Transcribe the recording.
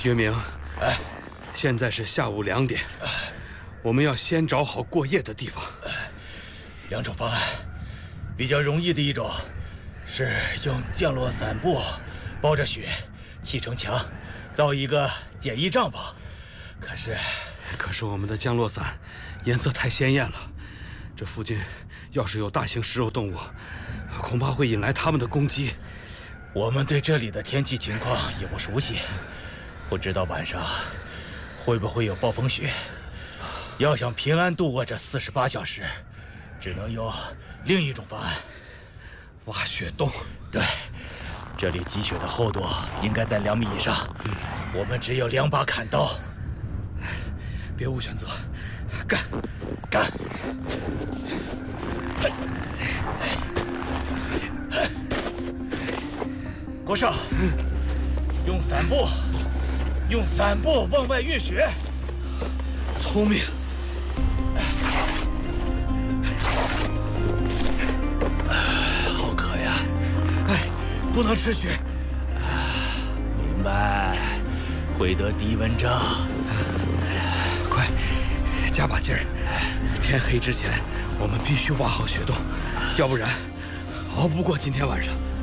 岳明， 哎， 现在是下午2点，我们要先找好过夜的地方。 2种方案，比较容易的一种是用降落伞布包着雪，砌成墙，造一个简易帐篷。可是我们的降落伞颜色太鲜艳了，这附近要是有大型食肉动物，恐怕会引来他们的攻击。 我们对这里的天气情况也不熟悉，不知道晚上会不会有暴风雪。要想平安度过这48小时，只能用另一种方案： 挖雪洞。 对，这里积雪的厚度应该在2米以上，我们只有2把砍刀。 别无选择，干！ 国少，用伞布往外运雪。 聪明。 好渴呀！ 不能吃雪。 明白，会得低温症。 快，加把劲儿！天黑之前，我们必须挖好雪洞，要不然熬不过今天晚上。